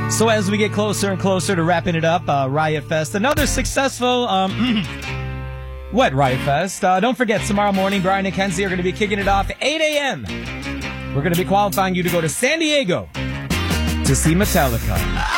So as we get closer and closer to wrapping it up, Riot Fest, another successful, what Riot Fest? Don't forget, tomorrow morning, Brian and Kenzie are going to be kicking it off at 8 a.m. We're going to be qualifying you to go to San Diego to see Metallica.